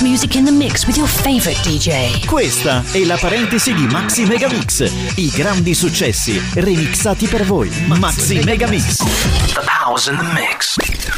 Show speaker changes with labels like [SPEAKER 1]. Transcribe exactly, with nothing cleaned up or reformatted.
[SPEAKER 1] music in the mix with your favorite D J.
[SPEAKER 2] Questa è la parentesi di Maxi Megamix. I grandi successi remixati per voi. Maxi Megamix.
[SPEAKER 3] The power's in the mix.